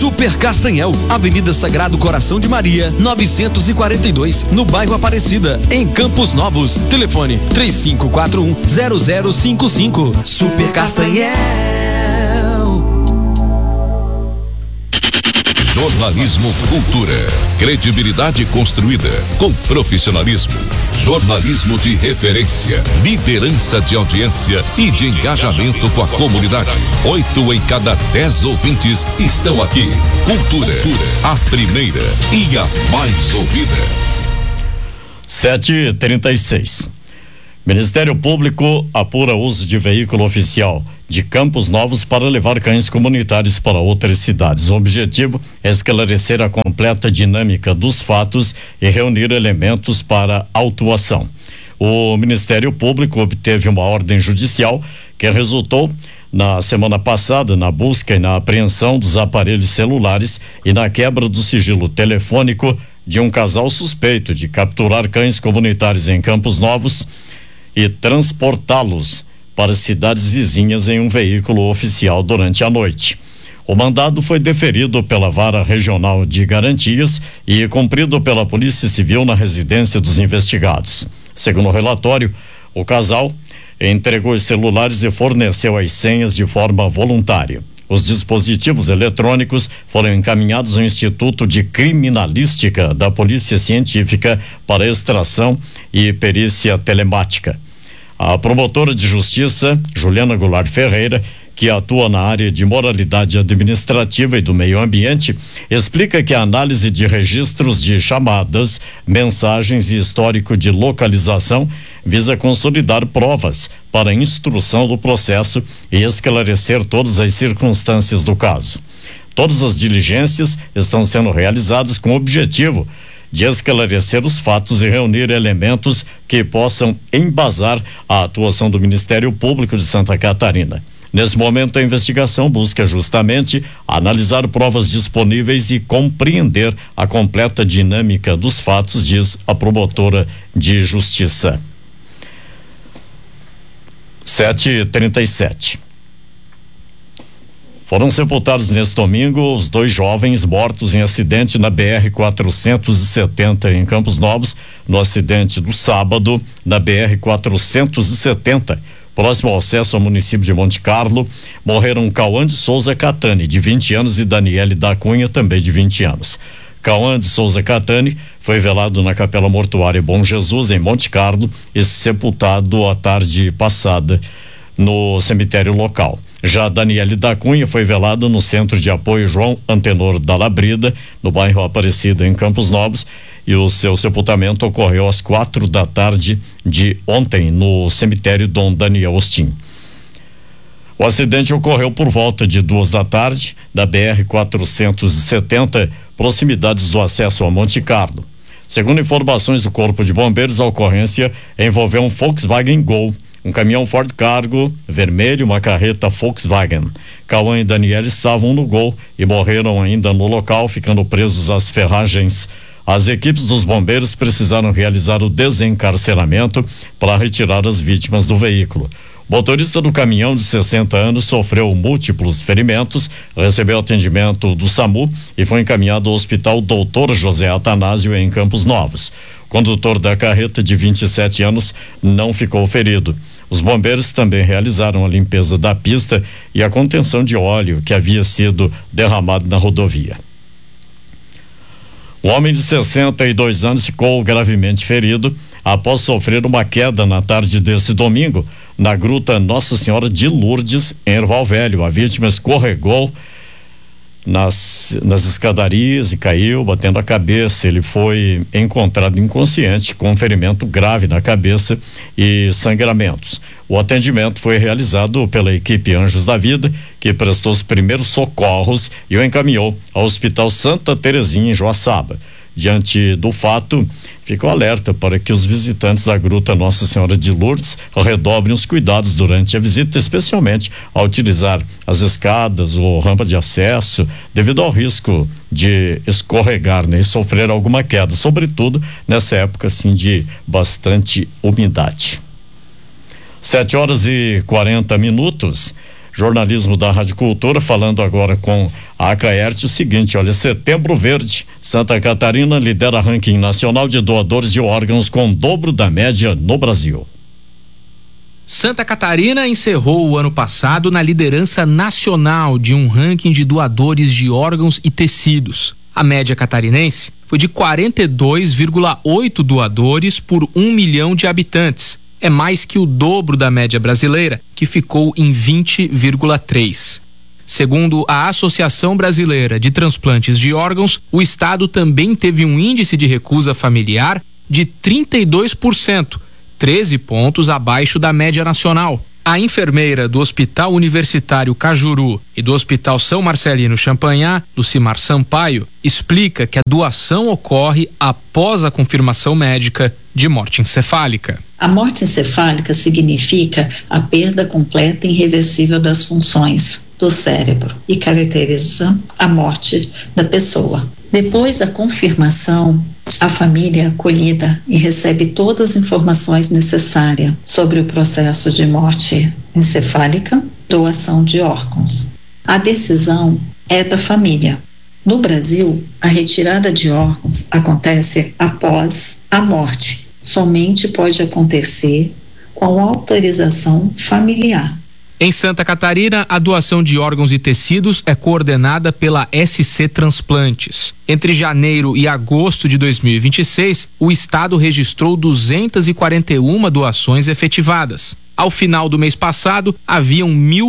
Super Castanhel, Avenida Sagrado Coração de Maria, 942, no bairro Aparecida, em Campos Novos. Telefone 3541-0055. Super Castanhel. Jornalismo Cultura. Credibilidade construída com profissionalismo. Jornalismo de referência. Liderança de audiência e de engajamento com a comunidade. 8 em cada 10 ouvintes estão aqui. Cultura, a primeira e a mais ouvida. 7h36. Ministério Público apura uso de veículo oficial de Campos Novos para levar cães comunitários para outras cidades. O objetivo é esclarecer a completa dinâmica dos fatos e reunir elementos para autuação. O Ministério Público obteve uma ordem judicial que resultou na semana passada na busca e na apreensão dos aparelhos celulares e na quebra do sigilo telefônico de um casal suspeito de capturar cães comunitários em Campos Novos e transportá-los para cidades vizinhas em um veículo oficial durante a noite. O mandado foi deferido pela Vara Regional de Garantias e cumprido pela Polícia Civil na residência dos investigados. Segundo o relatório, o casal entregou os celulares e forneceu as senhas de forma voluntária. Os dispositivos eletrônicos foram encaminhados ao Instituto de Criminalística da Polícia Científica para extração e perícia telemática. A promotora de justiça, Juliana Goulart Ferreira, que atua na área de moralidade administrativa e do meio ambiente, explica que a análise de registros de chamadas, mensagens e histórico de localização visa consolidar provas para a instrução do processo e esclarecer todas as circunstâncias do caso. Todas as diligências estão sendo realizadas com o objetivo de esclarecer os fatos e reunir elementos que possam embasar a atuação do Ministério Público de Santa Catarina. Nesse momento, a investigação busca justamente analisar provas disponíveis e compreender a completa dinâmica dos fatos, diz a promotora de justiça. 7h37. Foram sepultados neste domingo os 2 jovens mortos em acidente na BR-470 em Campos Novos. No acidente do sábado, na BR-470, próximo ao acesso ao município de Monte Carlo, morreram Cauã de Souza Catani, de 20 anos, e Daniele da Cunha, também de 20 anos. Cauã de Souza Catani foi velado na Capela Mortuária Bom Jesus, em Monte Carlo, e sepultado à tarde passada no cemitério local. Já Daniele da Cunha foi velada no Centro de Apoio João Antenor da Labrida, no bairro Aparecida, em Campos Novos, e o seu sepultamento ocorreu às 4 da tarde de ontem no cemitério Dom Daniel Ostim. O acidente ocorreu por volta de 2 da tarde da BR-470, proximidades do acesso a Monte Carlo. Segundo informações do Corpo de Bombeiros, a ocorrência envolveu um Volkswagen Gol, um caminhão Ford Cargo vermelho e uma carreta Volkswagen. Cauã e Daniela estavam no Gol e morreram ainda no local, ficando presos às ferragens. As equipes dos bombeiros precisaram realizar o desencarceramento para retirar as vítimas do veículo. O motorista do caminhão, de 60 anos, sofreu múltiplos ferimentos, recebeu atendimento do SAMU e foi encaminhado ao Hospital Dr. José Atanásio, em Campos Novos. O condutor da carreta, de 27 anos, não ficou ferido. Os bombeiros também realizaram a limpeza da pista e a contenção de óleo que havia sido derramado na rodovia. Um homem de 62 anos ficou gravemente ferido após sofrer uma queda na tarde desse domingo na Gruta Nossa Senhora de Lourdes, em Erval Velho. A vítima escorregou nas escadarias e caiu, batendo a cabeça. Ele foi encontrado inconsciente, com um ferimento grave na cabeça e sangramentos. O atendimento foi realizado pela equipe Anjos da Vida, que prestou os primeiros socorros e o encaminhou ao Hospital Santa Terezinha, em Joaçaba. Diante do fato, fica o alerta para que os visitantes da Gruta Nossa Senhora de Lourdes redobrem os cuidados durante a visita, especialmente ao utilizar as escadas ou rampa de acesso, devido ao risco de escorregar, né, e sofrer alguma queda, sobretudo nessa época assim de bastante umidade. 7h40. jornalismo da Rádio Cultura, falando agora com a Acaerte, o seguinte, olha, Setembro Verde, Santa Catarina lidera ranking nacional de doadores de órgãos com o dobro da média no Brasil. Santa Catarina encerrou o ano passado na liderança nacional de um ranking de doadores de órgãos e tecidos. A média catarinense foi de 42,8 doadores por 1 milhão de habitantes. É mais que o dobro da média brasileira, que ficou em 20,3. Segundo a Associação Brasileira de Transplantes de Órgãos, o estado também teve um índice de recusa familiar de 32%, 13 pontos abaixo da média nacional. A enfermeira do Hospital Universitário Cajuru e do Hospital São Marcelino Champagnat, Lucimar Sampaio, explica que a doação ocorre após a confirmação médica de morte encefálica. A morte encefálica significa a perda completa e irreversível das funções do cérebro e caracteriza a morte da pessoa. Depois da confirmação, a família é acolhida e recebe todas as informações necessárias sobre o processo de morte encefálica, doação de órgãos. A decisão é da família. No Brasil, a retirada de órgãos acontece após a morte. Somente pode acontecer com autorização familiar. Em Santa Catarina, a doação de órgãos e tecidos é coordenada pela SC Transplantes. Entre janeiro e agosto de 2026, o estado registrou 241 doações efetivadas. Ao final do mês passado, haviam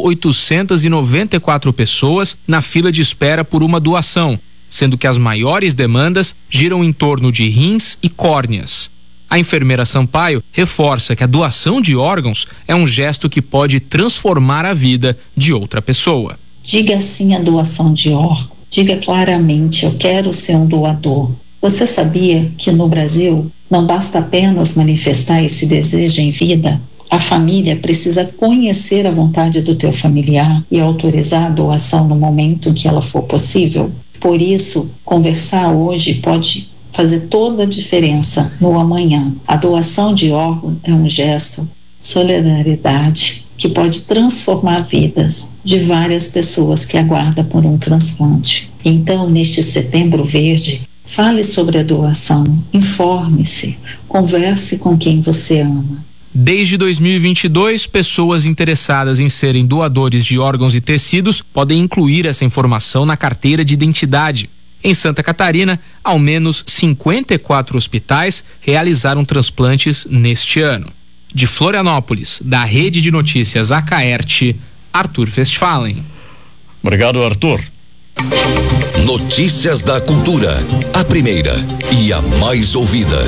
1.894 pessoas na fila de espera por uma doação, sendo que as maiores demandas giram em torno de rins e córneas. A enfermeira Sampaio reforça que a doação de órgãos é um gesto que pode transformar a vida de outra pessoa. Diga sim à doação de órgãos. Diga claramente, eu quero ser um doador. Você sabia que no Brasil não basta apenas manifestar esse desejo em vida? A família precisa conhecer a vontade do teu familiar e autorizar a doação no momento em que ela for possível. Por isso, conversar hoje pode fazer toda a diferença no amanhã. A doação de órgão é um gesto de solidariedade que pode transformar vidas de várias pessoas que aguardam por um transplante. Então, neste Setembro Verde, fale sobre a doação, informe-se, converse com quem você ama. Desde 2022, pessoas interessadas em serem doadores de órgãos e tecidos podem incluir essa informação na carteira de identidade. Em Santa Catarina, ao menos 54 hospitais realizaram transplantes neste ano. De Florianópolis, da Rede de Notícias Acaerte, Arthur Westphalen. Obrigado, Arthur. Notícias da Cultura, a primeira e a mais ouvida.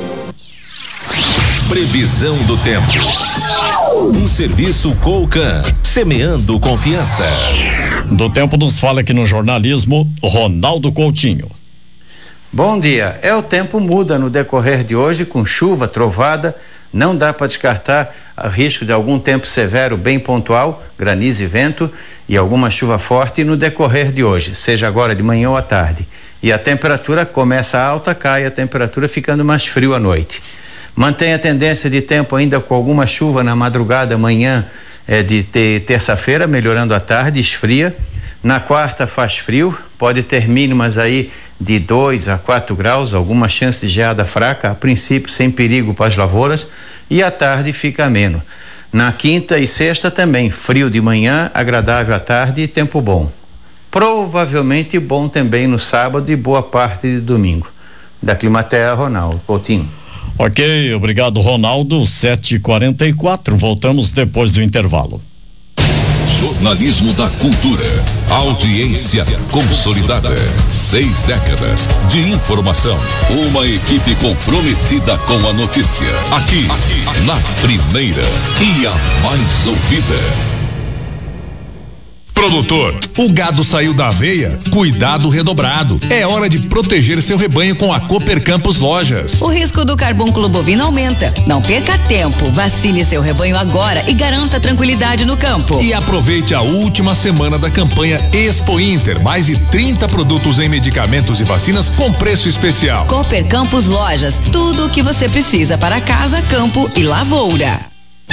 Previsão do tempo. Um serviço Colcan, semeando confiança. Do tempo nos fala aqui no jornalismo, Ronaldo Coutinho. Bom dia. O tempo muda no decorrer de hoje com chuva, trovada. Não dá para descartar o risco de algum tempo severo bem pontual, granizo e vento e alguma chuva forte no decorrer de hoje, seja agora de manhã ou à tarde. E a temperatura começa alta, cai a temperatura ficando mais frio à noite. Mantém a tendência de tempo ainda com alguma chuva na madrugada, amanhã de terça-feira, melhorando à tarde, esfria. Na quarta faz frio, pode ter mínimas aí de 2 a 4 graus, alguma chance de geada fraca, a princípio sem perigo para as lavouras, e à tarde fica ameno. Na quinta e sexta também, frio de manhã, agradável à tarde e tempo bom. Provavelmente bom também no sábado e boa parte de domingo. Da Climaterra, Ronaldo Coutinho. Ok, obrigado, Ronaldo. 7h44, voltamos depois do intervalo. Jornalismo da Cultura. Audiência consolidada. 6 décadas de informação. Uma equipe comprometida com a notícia. Aqui, na primeira e a mais ouvida. Produtor, o gado saiu da aveia? Cuidado redobrado. É hora de proteger seu rebanho com a Cooper Campos Lojas. O risco do carbúnculo bovino aumenta. Não perca tempo. Vacine seu rebanho agora e garanta tranquilidade no campo. E aproveite a última semana da campanha Expo Inter. Mais de 30 produtos em medicamentos e vacinas com preço especial. Cooper Campos Lojas. Tudo o que você precisa para casa, campo e lavoura.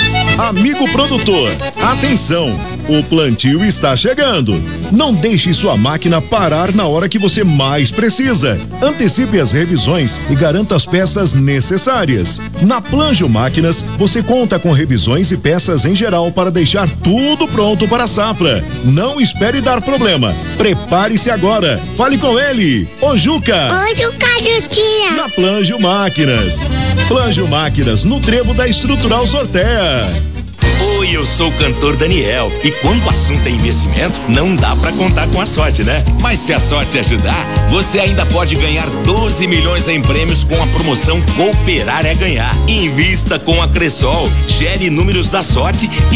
Amigo produtor, atenção! O plantio está chegando. Não deixe sua máquina parar na hora que você mais precisa. Antecipe as revisões e garanta as peças necessárias. Na Planjo Máquinas, você conta com revisões e peças em geral para deixar tudo pronto para a safra. Não espere dar problema. Prepare-se agora. Fale com ele, o Juca. Oi, Juca. Na Planjo Máquinas. Planjo Máquinas, no trevo da Estrutural Sorteia. Oi, eu sou o cantor Daniel e quando o assunto é investimento, não dá pra contar com a sorte, né? Mas se a sorte ajudar, você ainda pode ganhar 12 milhões em prêmios com a promoção Cooperar é Ganhar. Invista com a Cressol, gere números da sorte